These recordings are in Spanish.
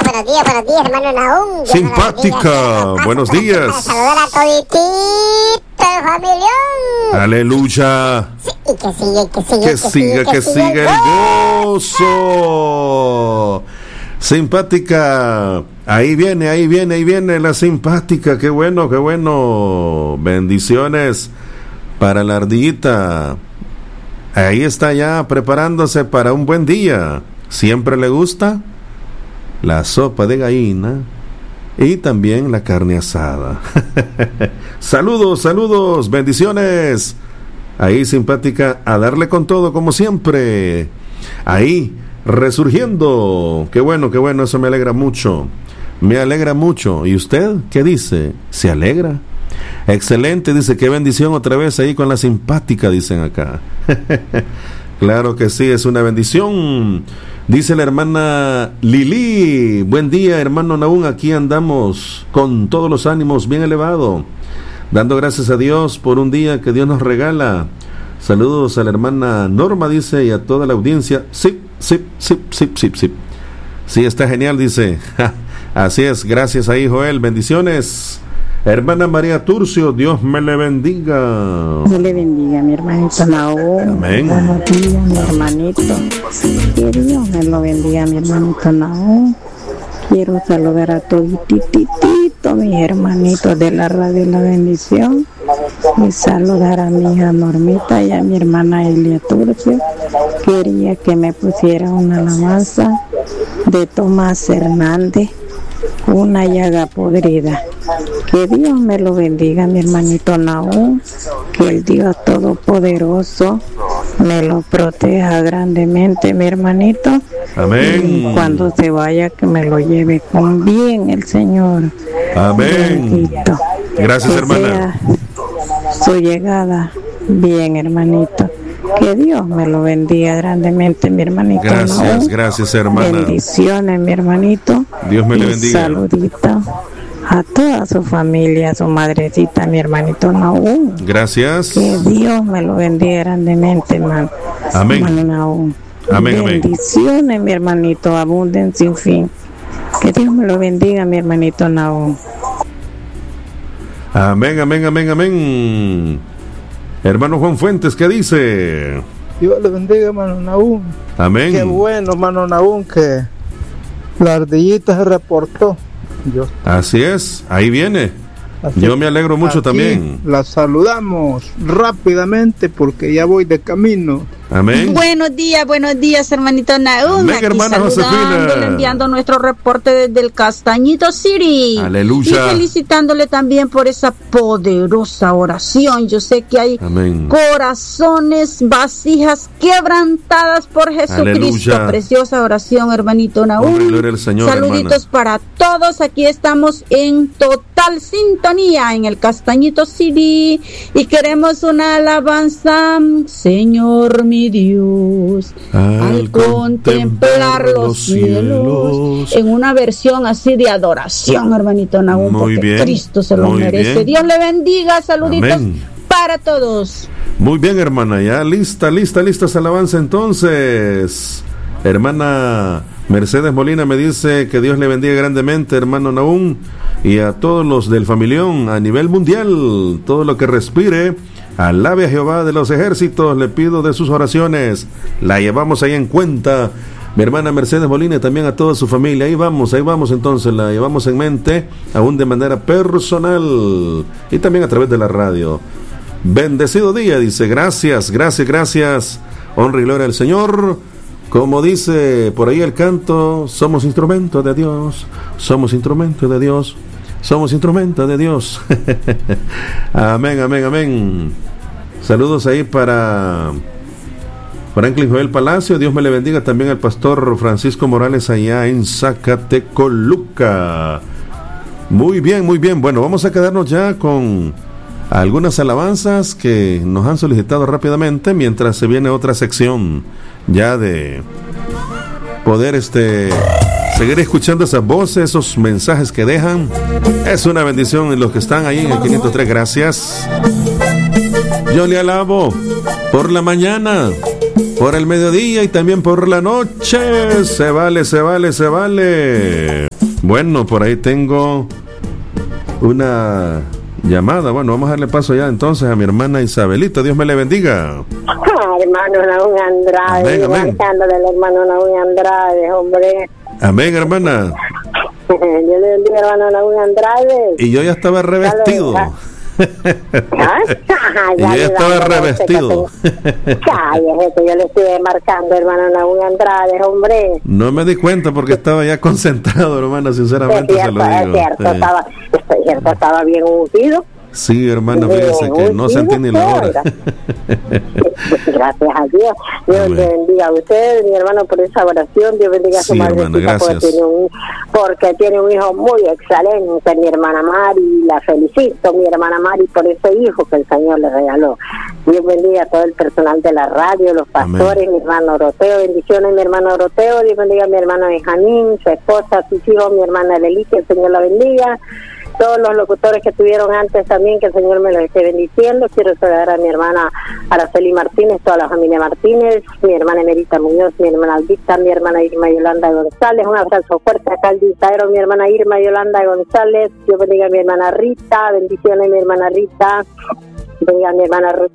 buenos días, hermano Nahum. Simpática, buenos días. Para saludar a toditito el familión. Aleluya. Sí, y que siga el gozo. Simpática, ahí viene la simpática. Qué bueno. Bendiciones para la ardillita. Ahí está ya preparándose para un buen día. Siempre le gusta la sopa de gallina y también la carne asada. Saludos, bendiciones. Ahí simpática, a darle con todo como siempre. Ahí resurgiendo. Qué bueno, eso me alegra mucho. ¿Y usted qué dice? ¿Se alegra? Excelente, dice, qué bendición otra vez ahí con la simpática, dicen acá. Claro que sí, es una bendición. Dice la hermana Lili, buen día hermano Nahum, aquí andamos con todos los ánimos bien elevados, dando gracias a Dios por un día que Dios nos regala. Saludos a la hermana Norma, dice, y a toda la audiencia. Sí, está genial, dice. Así es, gracias ahí Joel, bendiciones. Hermana María Turcio, Dios me le bendiga. Dios le bendiga, mi hermanito Nahum. Amén. Buenos días, mi hermanito. Que Dios me lo bendiga, mi hermanito Nahum. Quiero saludar a todititito, mis hermanitos de la radio La Bendición. Y saludar a mi hija Normita y a mi hermana Elia Turcio. Quería que me pusiera una alabanza de Tomás Hernández, una llaga podrida. Que Dios me lo bendiga, mi hermanito Nahum, que el Dios Todopoderoso me lo proteja grandemente, mi hermanito. Amén. Y cuando se vaya, que me lo lleve con bien el Señor. Amén. Bendito. Gracias, que hermana. Su llegada bien, hermanito. Que Dios me lo bendiga grandemente, mi hermanito. Gracias, hermana. Bendiciones, mi hermanito. Dios me le bendiga. Saludito a toda su familia, a su madrecita, mi hermanito Nahum. Gracias. Que Dios me lo bendiga grandemente, hermano. Amén. Hermano Nahum. Amén. Bendiciones, mi hermanito, abunden sin fin. Que Dios me lo bendiga, mi hermanito Nahum. Amén. Hermano Juan Fuentes, ¿qué dice? Dios le bendiga, hermano Nahum. Amén. Qué bueno, hermano Nahum, que la ardillita se reportó. Así es, ahí viene. Yo me alegro mucho también. La saludamos rápidamente porque ya voy de camino. Amén. Buenos días, hermanito Nahum. Amén, hermana Josefina. Enviando nuestro reporte desde el Castañito City. Aleluya. Y felicitándole también por esa poderosa oración. Yo sé que hay corazones, vasijas quebrantadas por Jesucristo. Aleluya. Preciosa oración, hermanito Nahum. Gloria al Señor, saluditos, hermana, para todos. Aquí estamos en total sintonía en el Castañito City y queremos una alabanza. Señor mi Dios, al contemplar los cielos, en una versión así de adoración, hermanito Nahum, porque bien, Cristo se lo merece. Bien. Dios le bendiga, saluditos. Amén. Para todos. Muy bien, hermana, ya lista esa alabanza entonces. Hermana Mercedes Molina me dice que Dios le bendiga grandemente, hermano Nahum, y a todos los del familión a nivel mundial, todo lo que respire. Alabe a Jehová de los ejércitos, le pido de sus oraciones, la llevamos ahí en cuenta, mi hermana Mercedes Molina, y también a toda su familia. Ahí vamos entonces, la llevamos en mente, aún de manera personal, y también a través de la radio. Bendecido día, dice, gracias, honra y gloria al Señor. Como dice por ahí el canto, somos instrumentos de Dios. Amén. Saludos ahí para Franklin Joel Palacio. Dios me le bendiga también al pastor Francisco Morales allá en Zacatecoluca. Muy bien. Bueno, vamos a quedarnos ya con algunas alabanzas que nos han solicitado rápidamente, mientras se viene otra sección ya de poder seguir escuchando esas voces, esos mensajes que dejan. Es una bendición en los que están ahí en el 503. Gracias. Yo le alabo por la mañana, por el mediodía y también por la noche. Se vale. Bueno, por ahí tengo una llamada. Bueno, vamos a darle paso ya entonces a mi hermana Isabelita. Dios me le bendiga. Hermano Naún Andrade, marcándole al hermano Naún Andrade, hombre. Amén, hermana. Yo le bendiga, hermano Naún Andrade. Y yo ya estaba revestido. Y yo ya estaba revestido. Cállese, yo le estuve marcando, hermano Naún Andrade, hombre. No me di cuenta porque estaba ya concentrado, hermana, sinceramente se lo digo. Es cierto, estaba bien ungido. Sí, hermana, fíjese que no sentí ni la hora. Gracias a Dios. Dios le bendiga a usted, mi hermano, por esa oración. Dios bendiga a su madrecita porque tiene un hijo muy excelente, mi hermana Mari. La felicito, mi hermana Mari, por ese hijo que el Señor le regaló. Dios bendiga a todo el personal de la radio, los pastores, mi hermano Oroteo. Bendiciones, mi hermano Oroteo. Dios bendiga a mi hermano Benjamín, su esposa, sus hijos, mi hermana Leli, que el Señor la bendiga. Todos los locutores que estuvieron antes también, que el Señor me los esté bendiciendo. Quiero saludar a mi hermana Araceli Martínez, toda la familia Martínez, mi hermana Emerita Muñoz, mi hermana Albita, mi hermana Irma Yolanda González. Un abrazo fuerte acá al Disaero, mi hermana Irma Yolanda González. Dios bendiga a mi hermana Rita, bendiciones mi hermana Rita. Bendiga a mi hermana Ruth,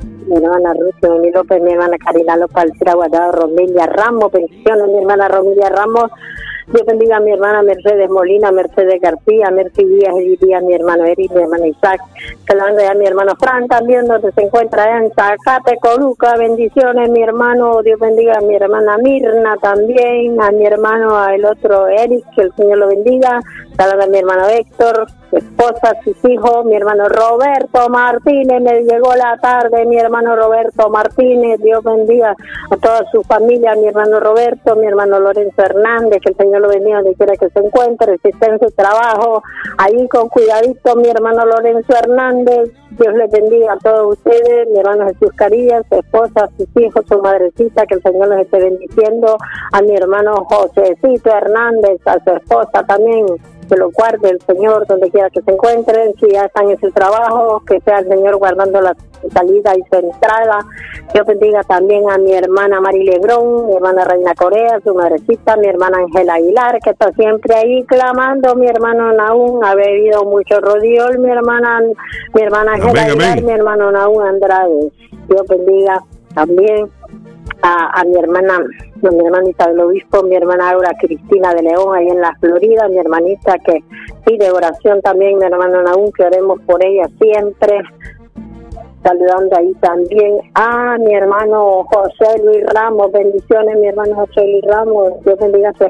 Noemí López, mi hermana Karina López, Alcira Guardado, Romilia Ramos. Bendiciones mi hermana Romilia Ramos. Dios bendiga a mi hermana Mercedes Molina, Mercedes García, Mercy Díaz, Edith Díaz, mi hermano Eric, mi hermano Isaac. Saludando a mi hermano Fran también, donde se encuentra en Zacate, Coluca. Bendiciones, mi hermano. Dios bendiga a mi hermana Mirna también, a mi hermano, el otro Eric, que el Señor lo bendiga. Saludando a mi hermano Héctor, su esposa, sus hijos, mi hermano Roberto Martínez. Me llegó la tarde, mi hermano Roberto Martínez. Dios bendiga a toda su familia, mi hermano Roberto, mi hermano Lorenzo Hernández, que el Señor lo bendiga donde quiera que se encuentre, si está en su trabajo, ahí con cuidadito, mi hermano Lorenzo Hernández. Dios les bendiga a todos ustedes, mi hermano Jesús Carillas, su esposa, sus hijos, su madrecita, que el Señor los esté bendiciendo. A mi hermano Josecito Hernández, a su esposa también, que lo guarde el Señor donde quiera que se encuentren. Si ya están en su trabajo, que sea el Señor guardando la salida y su entrada. Dios bendiga también a mi hermana Mari Lebrón, mi hermana Reina Corea, su madrecita, mi hermana Ángela Aguilar, que está siempre ahí clamando. Mi hermano Naún ha bebido mucho rodiol, mi hermana Ángela Aguilar, mi hermano Naún Andrade. Dios bendiga también a mi hermana Isabel Obispo, mi hermana Aura Cristina de León, ahí en la Florida, mi hermanita que pide oración también, mi hermano Naún, que oremos por ella siempre. Saludando ahí también a mi hermano José Luis Ramos. Bendiciones, mi hermano José Luis Ramos. Dios bendiga a su